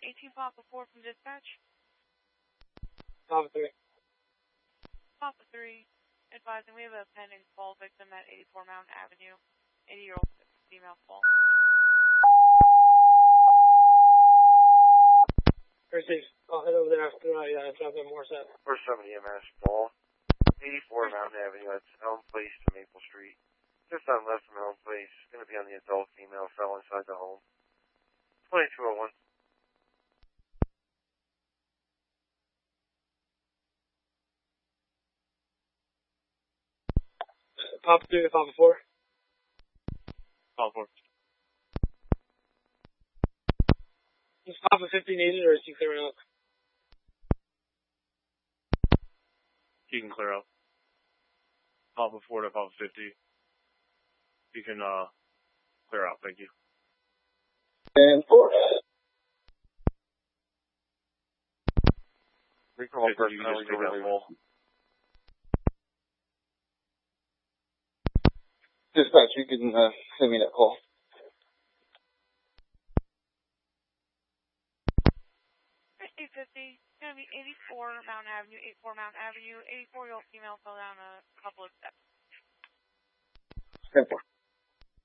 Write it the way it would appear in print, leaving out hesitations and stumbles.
18 Papa 4 from dispatch. Papa 3. Papa 3, advising we have a pending fall victim at 84 Mountain Avenue. 80-year-old female fall. Received. I'll head over there after I drop in more set. 470 EMS fall. 84 Mountain Avenue, that's Elm Place to Maple Street. Just on left from Elm Place. Going to be on the adult female, fell inside the home. 2201. Papa 3 to Papa 4. Papa 4. Is Papa 50 needed, or is he clearing up? He can clear up. Papa 4 to Papa 50. You can clear out, thank you. And 4. Recall Fifty, you personnel, just take that full. Dispatch, you can send me that call. Receive 50, going to be 84 Mountain Avenue, 84 Mountain Avenue. 84-year-old female fell down a couple of steps. 10-4.